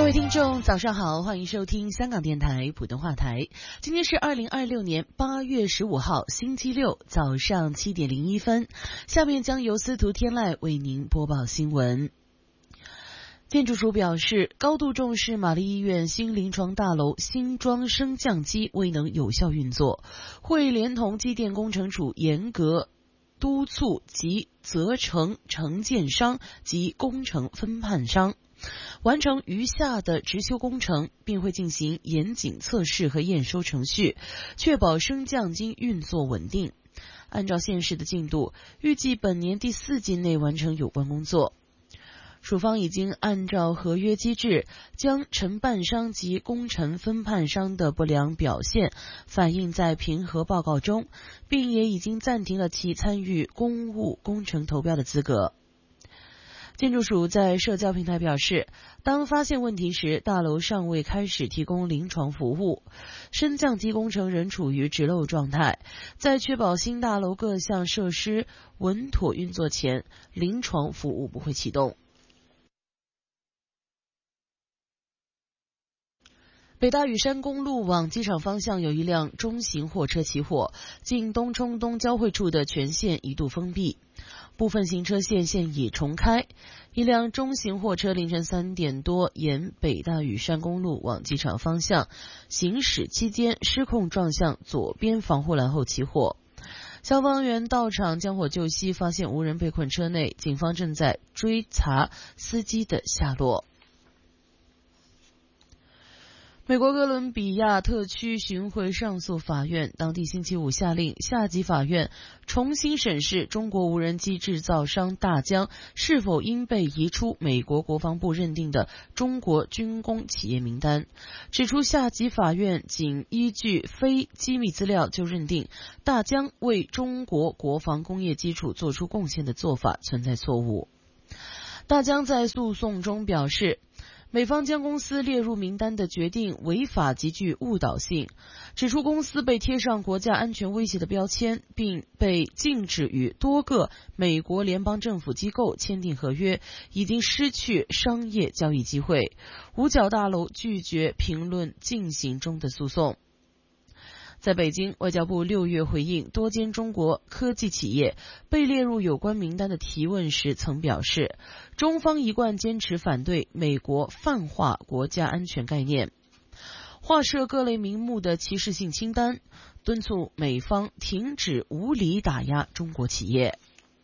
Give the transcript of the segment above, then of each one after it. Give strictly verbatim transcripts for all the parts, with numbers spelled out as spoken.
位听众早上好，欢迎收听香港电台普通话台。今天是二零二六年八月十五号星期六早上七点零一分，下面将由司徒天籁为您播报新闻。建筑署表示，高度重视玛丽医院新临床大楼新装升降机未能有效运作，会连同机电工程署严格督促及责成承建商及工程分判商完成余下的执修工程，并会进行严谨测试和验收程序，确保升降机运作稳定。按照现时的进度，预计本年第四季内完成有关工作。署方已经按照合约机制，将承办商及工程分判商的不良表现反映在评核报告中，并也已经暂停了其参与公务工程投标的资格。建筑署在社交平台表示，当发现问题时，大楼尚未开始提供临床服务，升降机工程仍处于直漏状态，在确保新大楼各项设施稳妥运作前，临床服务不会启动。北大屿山公路往机场方向有一辆中型货车起火，经东冲东交汇处的全线一度封闭，部分行车线现已重开。一辆中型货车凌晨三点多沿北大屿山公路往机场方向行驶期间失控撞向左边防护栏后起火。消防员到场将火救熄，发现无人被困车内，警方正在追查司机的下落。美国哥伦比亚特区巡回上诉法院当地星期五下令下级法院重新审视中国无人机制造商大疆是否应被移出美国国防部认定的中国军工企业名单，指出下级法院仅依据非机密资料就认定大疆为中国国防工业基础做出贡献的做法存在错误。大疆在诉讼中表示，美方将公司列入名单的决定违法极具误导性，指出公司被贴上国家安全威胁的标签，并被禁止与多个美国联邦政府机构签订合约，已经失去商业交易机会。五角大楼拒绝评论进行中的诉讼。在北京，外交部六月回应多间中国科技企业被列入有关名单的提问时曾表示，中方一贯坚持反对美国泛化国家安全概念，划设各类名目的歧视性清单，敦促美方停止无理打压中国企业。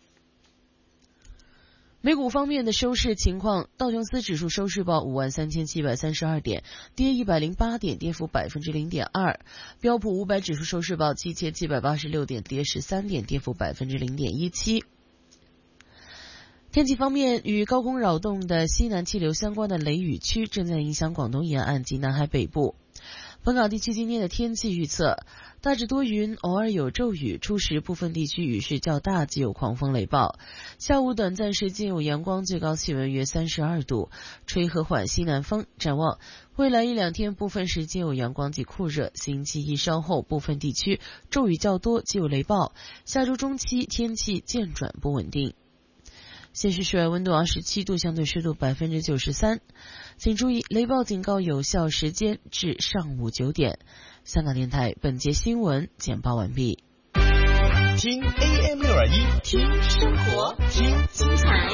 美股方面的收市情况，道琼斯指数收市报五万三千七百三十二点，跌一百零八点，跌幅百分之零点二。标普五百指数收市报七千七百八十六点，跌十三点，跌幅百分之零点一七。天气方面，与高空扰动的西南气流相关的雷雨区正在影响广东沿岸及南海北部。本港地区今天的天气预测，大致多云，偶尔有骤雨，初时部分地区雨势较大，及有狂风雷暴。下午短暂时间有阳光，最高气温约三十二度，吹和缓西南风。展望未来一两天，部分时间有阳光及酷热，星期一稍后部分地区骤雨较多，及有雷暴。下周中期天气渐转不稳定。现时室外温度二十七度，相对湿度百分之九十三。请注意，雷暴警告有效时间至上午九点。香港电台本节新闻简报完毕。 听 A M 六二一， 听生活，听精彩，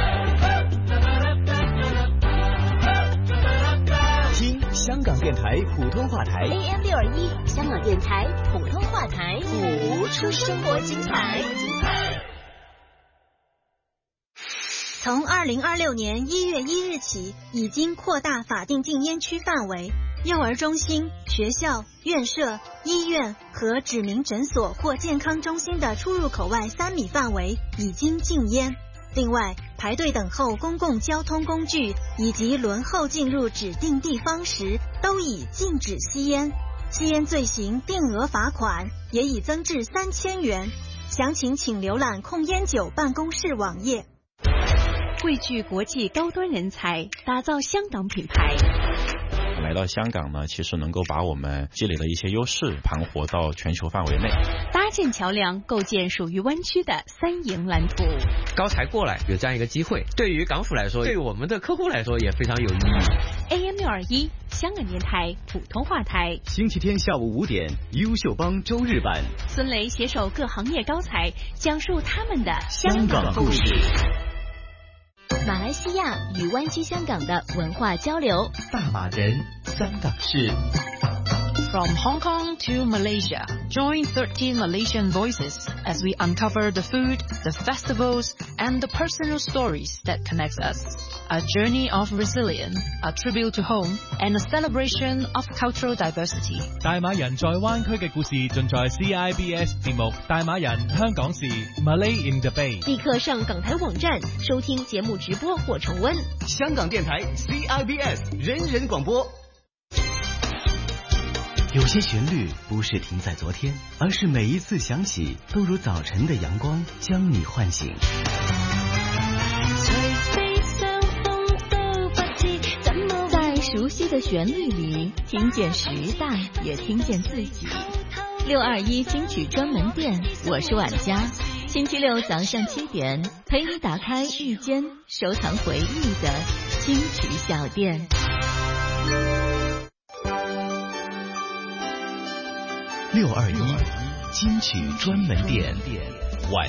听香港电台普通话台 A M 六二一，香港电台普通话台，谱出生活精彩。 从二零二六年一月一日起，已经扩大法定禁烟区范围，幼儿中心、学校、院舍、医院和指明诊所或健康中心的出入口外三米范围已经禁烟。另外，排队等候公共交通工具以及轮候进入指定地方时，都已禁止吸烟。吸烟罪行定额罚款也已增至三千元。详情请浏览控烟酒办公室网页。 汇聚国际高端人才，打造香港品牌。 来到香港呢，其实能够把我们积累的一些优势盘活到全球范围内， 搭建桥梁，构建属于湾区的三赢蓝图。 高才过来有这样一个机会，对于港府来说，对于我们的客户来说也非常有意义。 A M 六二一，香港电台普通话台。 星期天下午五点，优秀帮周日版， 孙雷携手各行业高才，讲述他们的香港故事。 马来西亚与湾区香港的文化交流。 大马人香港事。 From Hong Kong to Malaysia, join thirteen Malaysian voices as we uncover the food, the festivals, and the personal stories that connect us. A journey of resilience, a tribute to home, and a celebration of cultural diversity. 大馬人在灣區嘅故事盡在 C I B S 節目《大馬人香港事》Malay in the Bay。 立刻上港台網站收聽節目直播或重溫。 香港電台 C I B S 人人廣播。有些旋律不是停在昨天，而是每一次響起都如早晨的陽光將你喚醒。 在熟悉的旋律裏，聽見時代，也聽見自己。六二一金曲專門店，我是婉佳。星期六早上七點，陪你打開一間收藏回憶的金曲小店。 六二一金曲專門店。